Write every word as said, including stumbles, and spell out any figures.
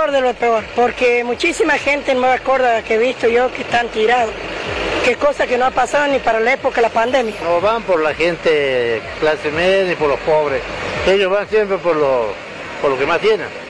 peor de lo peor, porque muchísima gente en Nueva Córdoba que he visto yo que están tirados, que es cosa que no ha pasado ni para la época de la pandemia. No van por la gente clase media ni por los pobres, ellos van siempre por lo, por lo que más tienen.